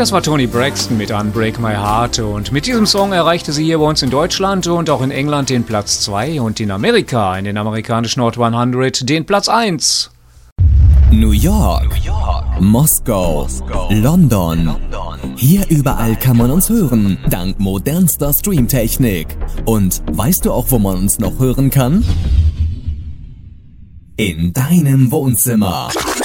Das war Toni Braxton mit Unbreak My Heart und mit diesem Song erreichte sie hier bei uns in Deutschland und auch in England den Platz 2 und in Amerika, in den amerikanischen Hot 100, den Platz 1. New York, Moskau, London. Hier überall kann man uns hören, dank modernster Streamtechnik. Und weißt du auch, wo man uns noch hören kann? In deinem Wohnzimmer.